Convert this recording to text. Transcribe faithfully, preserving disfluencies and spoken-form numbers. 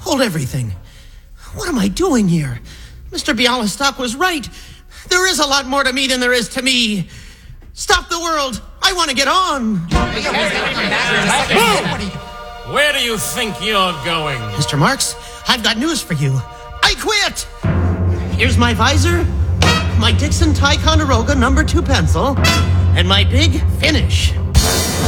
toppled everything. What am I doing here? Mister Bialystok was right. There is a lot more to me than there is to me. Stop the world. I want to get on. Where do you think you're going? Mister Marks, I've got news for you. I quit. Here's my visor, my Dixon Ticonderoga number two pencil, and my big finish.